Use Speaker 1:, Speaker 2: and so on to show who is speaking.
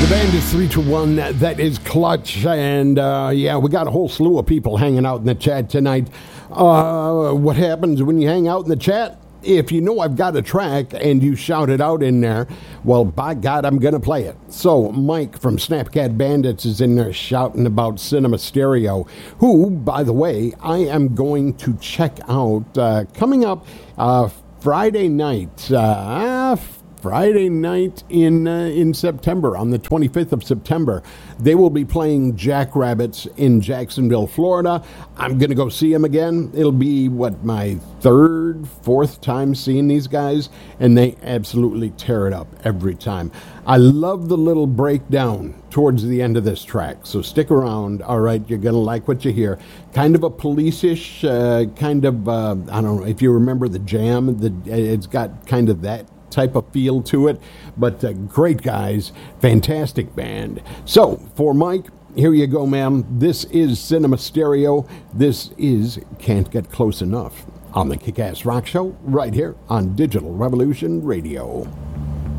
Speaker 1: band is 3-1. That is clutch. And, yeah, we got a whole slew of people hanging out in the chat tonight. What happens when you hang out in the chat? If you know I've got a track and you shout it out in there, well, by God, I'm going to play it. So Mike from Snapcat Bandits is in there shouting about Cinema Stereo, who, by the way, I am going to check out coming up Friday night. Friday night in September, on the 25th of September. They will be playing Jackrabbits in Jacksonville, Florida. I'm going to go see them again. It'll be, my third, fourth time seeing these guys, and they absolutely tear it up every time. I love the little breakdown towards the end of this track, so stick around. All right, you're going to like what you hear. Kind of a Police-ish, I don't know if you remember the Jam. It's got kind of that type of feel to it, but great guys, fantastic band. So for Mike, here you go, ma'am. This is Cinema Stereo. This is Can't Get Close Enough on the Kick-Ass Rock Show right here on Digital Revolution Radio.